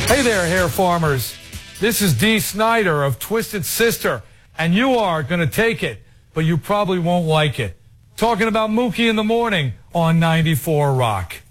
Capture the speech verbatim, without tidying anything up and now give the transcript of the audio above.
Hey there, hair farmers. This is Dee Snider of Twisted Sister, and you are going to take it, but you probably won't like it. Talking about Mookie in the Morning on ninety-four Rock.